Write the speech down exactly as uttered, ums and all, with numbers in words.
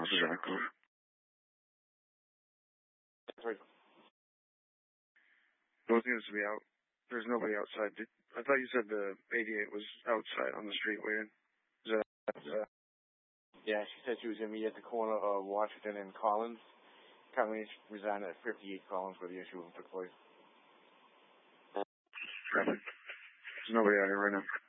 houses are closed. Right. Those seems to be out. There's nobody outside. I thought you said the eighty-eight was outside on the street waiting. Is that, is that? Yeah, she said she was going to meet at the corner of Washington and Collins. Currently residing at fifty-eight Collins where the issue took place. There's nobody out here right now.